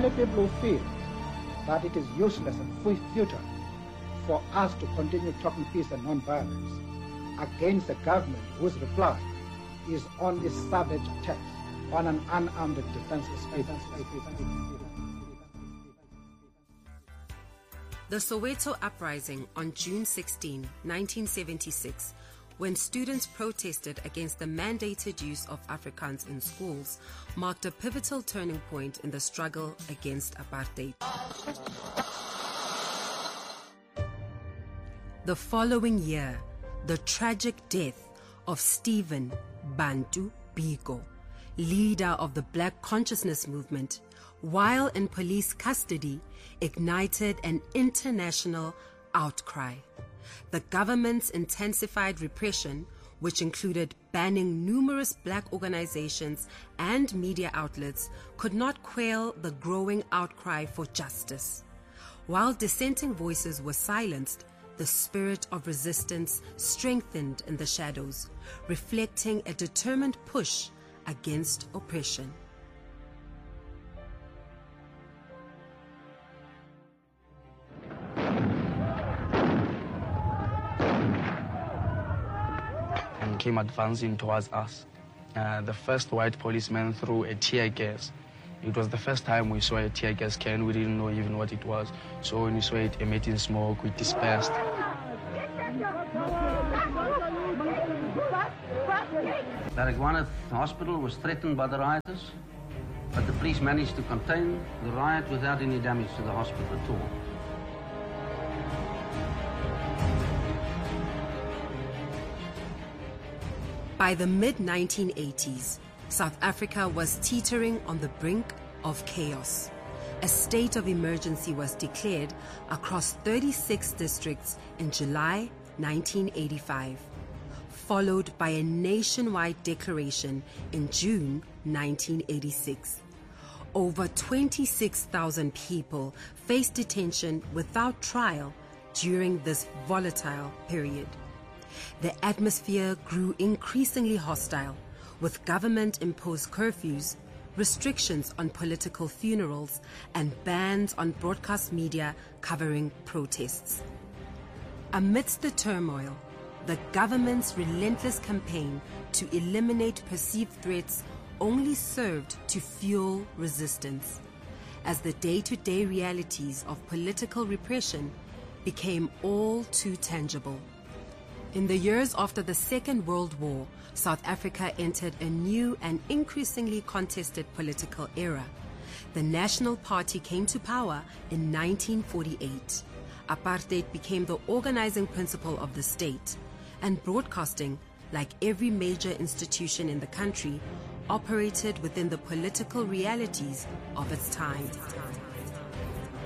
many people who feel that it is useless and futile for us to continue talking peace and non-violence against a government whose reply is only savage attacks on an unarmed and defenseless people. The Soweto uprising on June 16, 1976, when students protested against the mandated use of Afrikaans in schools, marked a pivotal turning point in the struggle against apartheid. The following year, the tragic death of Stephen Bantu Biko, leader of the Black Consciousness Movement, while in police custody, ignited an international outcry. The government's intensified repression, which included banning numerous Black organizations and media outlets, could not quell the growing outcry for justice. While dissenting voices were silenced, the spirit of resistance strengthened in the shadows, reflecting a determined push against oppression. And came advancing towards us. The first white policeman threw a tear gas. It was the first time we saw a tear gas can. We didn't know even what it was. So when we saw it emitting smoke, we dispersed. Baragwanath Hospital was threatened by the rioters, but the police managed to contain the riot without any damage to the hospital at all. By the mid-1980s, South Africa was teetering on the brink of chaos. A state of emergency was declared across 36 districts in July 1985, followed by a nationwide declaration in June 1986. Over 26,000 people faced detention without trial during this volatile period. The atmosphere grew increasingly hostile, with government-imposed curfews, restrictions on political funerals, and bans on broadcast media covering protests. Amidst the turmoil, the government's relentless campaign to eliminate perceived threats only served to fuel resistance, as the day-to-day realities of political repression became all too tangible. In the years after the Second World War, South Africa entered a new and increasingly contested political era. The National Party came to power in 1948. Apartheid became the organizing principle of the state, and broadcasting, like every major institution in the country, operated within the political realities of its time.